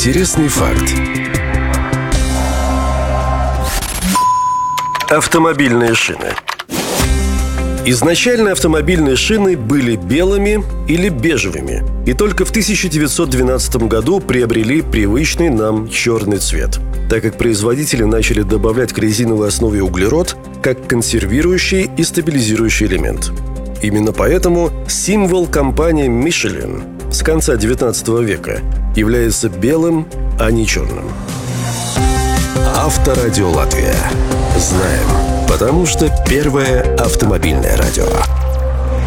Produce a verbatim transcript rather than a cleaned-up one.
Интересный факт. Автомобильные шины. Изначально автомобильные шины были белыми или бежевыми, и только в тысяча девятьсот двенадцатом году приобрели привычный нам черный цвет, так как производители начали добавлять к резиновой основе углерод как консервирующий и стабилизирующий элемент. Именно поэтому символ компании Michelin с конца девятнадцатого века является белым, а не черным. Авторадио Латвия. Знаем, потому что первое автомобильное радио.